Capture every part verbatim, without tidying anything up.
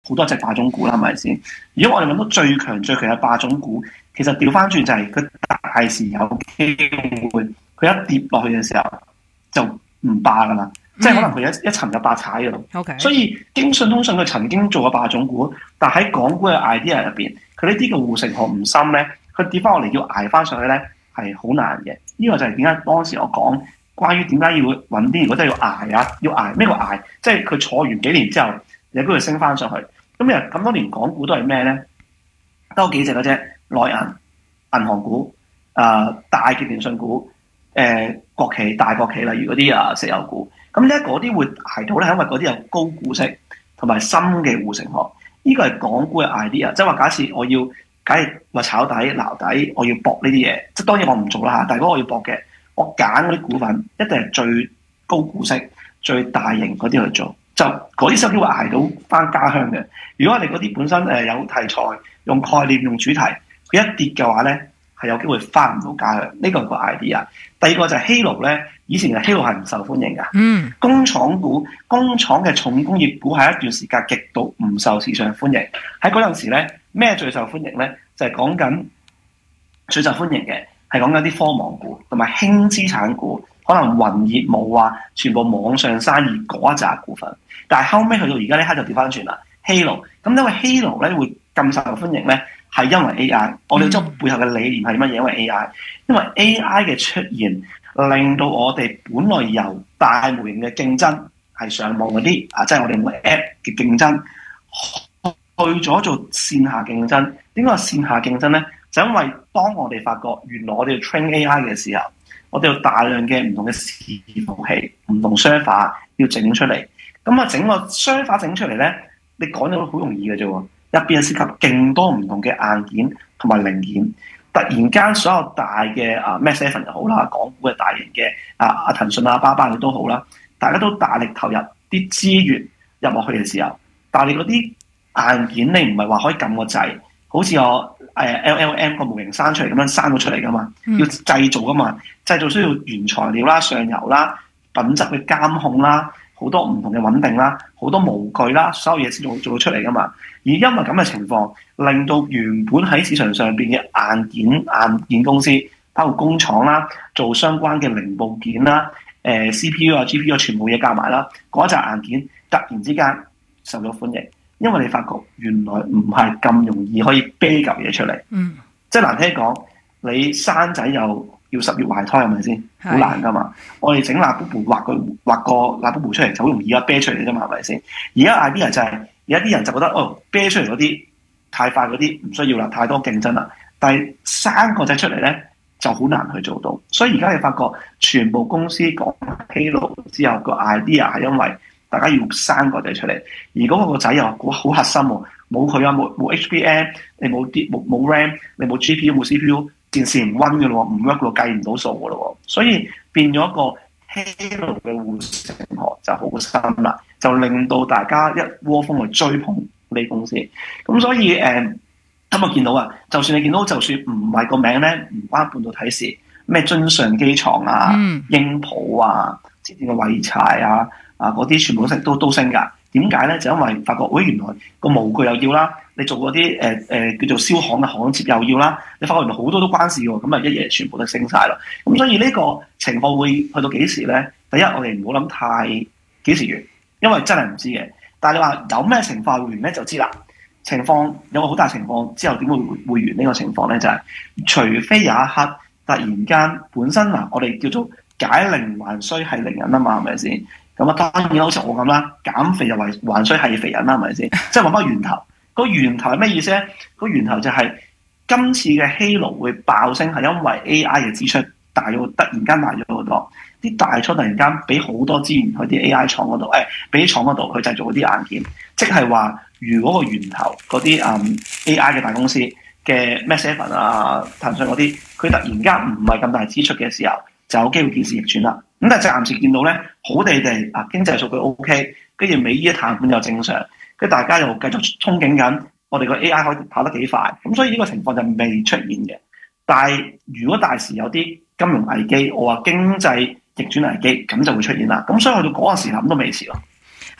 好多隻霸種股啦，係咪先？如果我哋揾到最強最強嘅霸種股，其實調翻轉就係佢大時有機會，佢一跌落去嘅時候就唔霸噶啦，嗯、即係可能佢一一層就霸踩噶啦。 Okay. 所以京信通信佢曾經做過霸種股，但喺港股嘅 idea 入邊，佢呢啲嘅護城河唔深咧，佢跌翻落嚟要捱翻上去咧係好難嘅。呢、這個就係點解當時我講關於點解要揾啲，如果真係要捱啊，要捱咩叫捱？即係佢坐完幾年之後，有機會升翻上去。咁又咁多年港股都係咩咧？多幾隻嘅啫，內銀、銀行股、啊、呃、大嘅電信股、誒、呃、國企、大國企，例如嗰啲啊石油股。咁咧嗰啲會捱到咧，因為嗰啲有高股息同埋深嘅護城河。呢個係港股嘅 idea，即係話假設我要，假如話炒底、撈底，我要搏呢啲嘢，即係當然我唔做啦嚇。但係如果我要搏嘅，我揀嗰啲股份一定係最高股息、最大型嗰啲去做。就嗰啲收機會捱到翻家鄉嘅。如果我哋嗰啲本身誒有題材、用概念、用主題，佢一跌嘅話咧，係有機會翻唔到家鄉。呢個係個 idea。第二個就係希勞咧，以前嘅希勞係唔受歡迎㗎。嗯，工廠股、工廠嘅重工業股係一段時間極度唔受市場歡迎。喺嗰陣時咧，咩最受歡迎咧？就係講緊最受歡迎嘅係講緊啲科網股同埋輕資產股。可能雲業務啊，全部網上生意嗰一紮股份，但係後尾去到而家呢刻就調翻轉啦。希勞咁，因為希勞咧會咁受歡迎咧，係因為 A I。我哋知道背後嘅理念係乜嘢？因為 A I，因為 A I 嘅出現，令到我哋本來由大模型嘅競爭係上網嗰啲啊，即係我哋用 App 嘅競爭，去咗做線下競爭。點解線下競爭咧？就因為當我哋發覺原來我哋要 train A I 嘅時候，我哋有大量嘅唔同嘅伺服器、唔同 server 要整出嚟。咁啊，整個 server 整出嚟咧，你講咗好容易嘅啫喎，入邊係涉及勁多唔同嘅硬件同埋零件。突然間，所有大嘅啊 Mac Seven 又好啦，港股嘅大型嘅啊啊騰訊啊、巴巴佢都好啦，大家都大力投入啲資源入落去嘅時候，但係你嗰啲硬件你唔係話可以撳個掣，好似我誒 L L M 個模型生出嚟咁樣生到出嚟噶嘛，要製造噶嘛，製造需要原材料啦、上游啦、品質嘅監控啦、好多唔同嘅穩定啦、好多模具啦，所有嘢先做做到出嚟噶嘛。而因為咁嘅情況，令到原本喺市場上邊嘅硬件硬件公司，包括工廠啦，做相關嘅零部件啦、誒、呃、C P U 啊、G P U 啊，全部嘢夾埋啦，嗰隻硬件突然之間受咗歡迎。因為你發覺原來唔係咁容易可以啤嚿嘢出嚟，嗯，即係難聽講，你生仔又要十月懷胎係咪先？好難噶嘛！我哋整蠟布布畫個畫個蠟布布出嚟就好容易啊，啤出嚟啫嘛，係咪先？而家 idea 就係而家啲人就覺得哦，啤出嚟嗰啲太快嗰啲唔需要啦，太多競爭啦。但係生個仔出嚟咧就好難去做到，所以而家你發覺全部公司講披露之後個 idea 係因為大家要生個仔出嚟，而嗰個個仔又好核心喎，冇佢啊，冇冇 H B M， 你冇啲冇冇 RAM， 你冇 G P U 冇 C P U， 件事唔溫嘅咯，唔 work 咯，計唔到數嘅咯，所以變咗一個 Halo 嘅護城河就好深啦，就令到大家一窩蜂去追捧呢啲公司。咁所以誒，今日見到啊，就算你見到，就算唔係個名咧，唔關半導體事，咩津上機床啊、嗯、英普啊、之前嘅濰柴啊。啊！嗰啲全部都升，都都升㗎。點解咧？就因為發覺，喂、哎，原來個模具又要啦，你做嗰啲誒誒叫做燒焊嘅焊接又要啦，你發覺原來好多都關事喎。咁啊，一夜全部都升晒啦。咁所以呢個情況會去到幾時咧？第一，我哋唔好諗太幾時完，因為真係唔知嘅。但係你話有咩情況會完咧，就知啦。情況有個好大情況之後點會會完呢個情況咧？就係、是、除非有一刻突然間本身嗱，我哋叫做解鈴還須繫鈴人啊嘛，係咪先？咁啊，當然好似我咁啦，減肥又還還須係肥人啦，係咪先？即係揾翻源頭。個源頭係咩意思咧？個源頭就係今次嘅希勞會爆升，係因為 A I 嘅支出大咗，突然間大咗好多。啲大廠突然間俾好多資源去啲 A I 廠嗰度，誒俾啲廠嗰度去製造嗰啲硬件。即係話，如果個源頭嗰啲嗯 A I 嘅大公司嘅 Mac Seven 啊、騰訊嗰啲，佢突然間唔係咁大支出嘅時候，就有機會件事逆轉啦。咁但係暫時見到咧，好地地啊，經濟數據 O K，跟住美伊嘅談判又正常，跟住大家又繼續憧憬緊，我哋個 A I 可以跑得幾快，咁所以呢個情況就未出現嘅。但係如果大時有啲金融危機，我話經濟逆轉危機，咁就會出現啦。咁所以去到嗰個時候咁都未遲咯。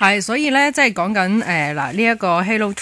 係，所以咧即係講緊誒嗱呢一個 Halo